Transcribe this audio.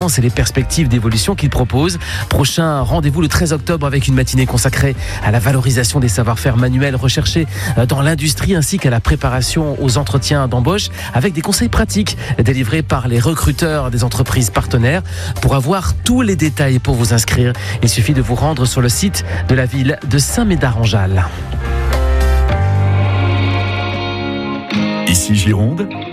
compétences et les perspectives d'évolution qu'il propose. Prochain rendez-vous le 13 octobre avec une matinée consacrée à la valorisation des savoir-faire manuels recherchés dans l'industrie ainsi qu'à la préparation aux entretiens d'embauche avec des conseils pratiques délivrés par les recruteurs des entreprises partenaires. Pour avoir tous les détails et pour vous inscrire, il suffit de vous rendre sur le site de la ville de Saint-Médard-en-Jalles. Ici Gironde,